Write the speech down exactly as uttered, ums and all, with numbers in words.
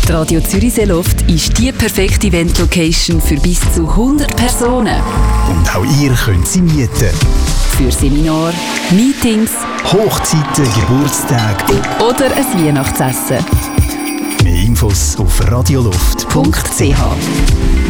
Die Radio Zürich Seeloft ist die perfekte Event-Location für bis zu hundert Personen. Und auch ihr könnt sie mieten. Für Seminare, Meetings, Hochzeiten, Geburtstage oder ein Weihnachtsessen. Mehr Infos auf radioloft punkt c h.